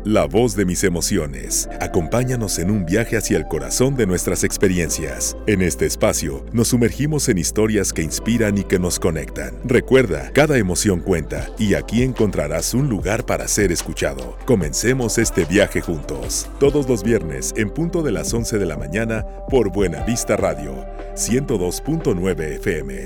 La voz de mis emociones. Acompáñanos en un viaje hacia el corazón de nuestras experiencias. En este espacio nos sumergimos en historias que inspiran y que nos conectan. Recuerda, cada emoción cuenta y aquí encontrarás un lugar para ser escuchado. Comencemos este viaje juntos. Todos los viernes en punto de las 11 de la mañana por Buena Vista Radio, 102.9 FM.